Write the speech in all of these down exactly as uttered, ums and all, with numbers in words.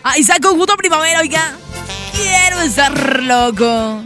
Ahí está conjunto primavera, oiga. Quiero estar loco.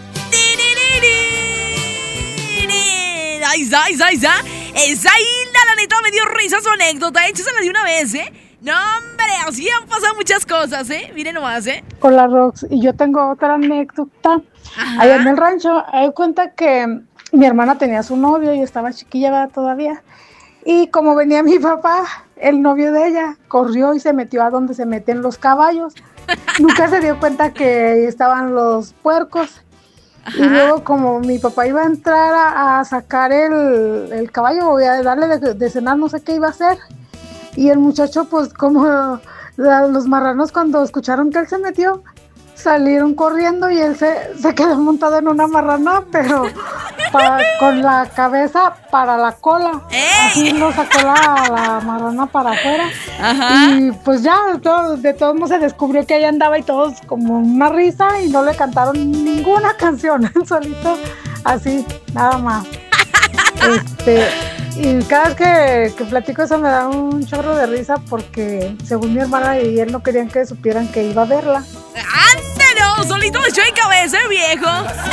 Ahí está, ahí está, ahí está. Esa Hilda, la neta, me dio risa su anécdota. Échasela de una vez, ¿eh? No, hombre, así han pasado muchas cosas, ¿eh? Miren nomás, ¿eh? Hola, Rox. Y yo tengo otra anécdota. Ajá. Allá en el rancho, me doy cuenta que mi hermana tenía su novio y estaba chiquilla, ¿verdad? Todavía. Y como venía mi papá, el novio de ella, corrió y se metió a donde se meten los caballos. Nunca se dio cuenta que estaban los puercos. Ajá. Y luego, como mi papá iba a entrar a, a sacar el, el caballo, voy a darle de, de cenar, no sé qué iba a hacer. Y el muchacho, pues como la, los marranos, cuando escucharon que él se metió, salieron corriendo y él se, se quedó montado en una marrana, pero pa, con la cabeza para la cola. ¡Ey! Así lo sacó la, la marrana para afuera. Ajá. Y pues ya, todo, de todos modos se descubrió que ahí andaba y todos como una risa y no le cantaron ninguna canción, él solito, así, nada más. Este... Y cada vez que, que platico eso me da un chorro de risa porque según mi hermana y él no querían que supieran que iba a verla. ¡Ande no! Solito me echó en cabeza, viejo.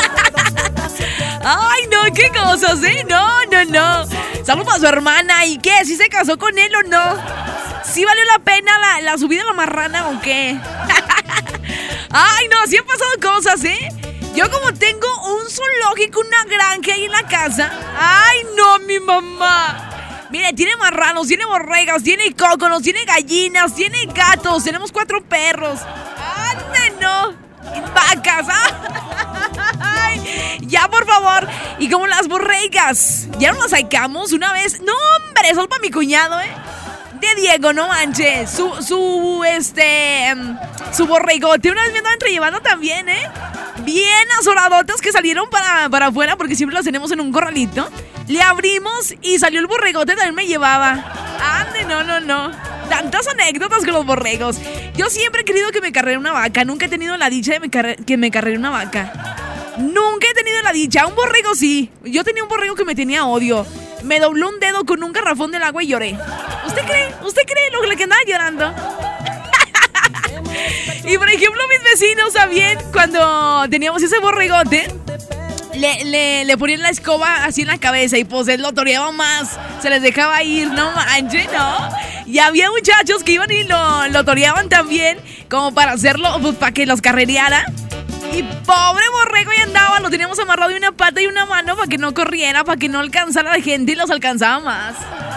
Ay, no, qué cosas, ¿eh? No, no, no. Saludos para su hermana. ¿Y qué? ¿Sí se casó con él o no? ¿Sí valió la pena la, la subida a la marrana o qué? Ay, no, sí han pasado cosas, ¿eh? Yo como tengo un zoológico, una granja ahí en la casa. ¡Ay, no, mi mamá! Mire, tiene marranos, tiene borregas, tiene cóconos, tiene gallinas, tiene gatos. Tenemos cuatro perros. ¡Ande, no! ¡Vacas! ¡Ay! Ya, por favor. Y como las borregas, ¿ya no las sacamos una vez? ¡No, hombre! Eso es para mi cuñado, ¿eh? De Diego, no manches. Su, su, este... Um, su borregote. Una vez me andaba entrellevando también, ¿eh? Bien azoradotas que salieron para, para afuera porque siempre las tenemos en un corralito. Le abrimos y salió el borregote, también me llevaba. Ande, no, no, no. Tantas anécdotas con los borregos. Yo siempre he querido que me carrera una vaca. Nunca he tenido la dicha de me carre- que me carrere una vaca. Nunca he tenido la dicha. Un borrego sí. Yo tenía un borrego que me tenía odio. Me dobló un dedo con un garrafón del agua y lloré. ¿Usted cree? ¿Usted cree lo que andaba llorando? Y por ejemplo, mis vecinos sabían cuando teníamos ese borregote, le, le, le ponían la escoba así en la cabeza y pues él lo toreaba más, se les dejaba ir, no manches, ¿no? Y había muchachos que iban y lo, lo toreaban también, como para hacerlo, pues para que los carrereara. Y pobre borrego ya andaba, lo teníamos amarrado de una pata y una mano para que no corriera, para que no alcanzara a la gente y los alcanzaba más.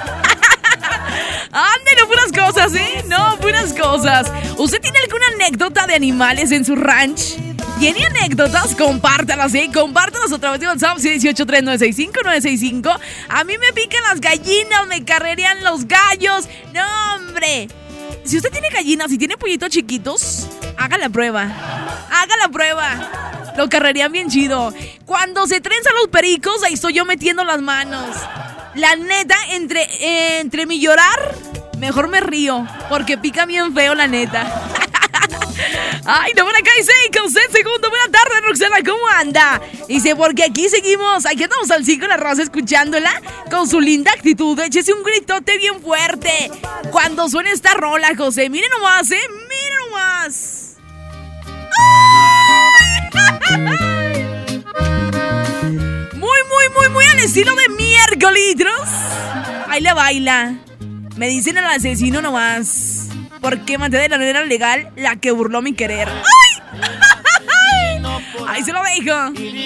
¡Ande, no, puras cosas, eh! No, puras cosas. ¿Usted tiene alguna anécdota de animales en su ranch? ¿Tiene anécdotas? Compártalas, ¿eh? Compártalas a través de WhatsApp seis ocho tres nueve seis cinco nueve seis cinco. A mí me pican las gallinas, me carrerean los gallos. ¡No, hombre! Si usted tiene gallinas y tiene pollitos chiquitos, haga la prueba. Haga la prueba. Lo carrerean bien chido. Cuando se trenzan los pericos, ahí estoy yo metiendo las manos. La neta, entre, eh, entre mi llorar, mejor me río, porque pica bien feo, la neta. Ay, no, por acá dice, con usted, segundo, buena tarde, Roxana, ¿cómo anda? Dice, porque aquí seguimos, aquí andamos al cinco la raza escuchándola, con su linda actitud, échese un gritote bien fuerte, cuando suene esta rola, José, miren nomás, eh, miren nomás. Muy, muy, muy, muy al estilo de miércolitros. Ahí la baila. Me dicen al asesino nomás, porque maté de la manera legal la que burló mi querer. ¡Ay! Ahí se lo dejo.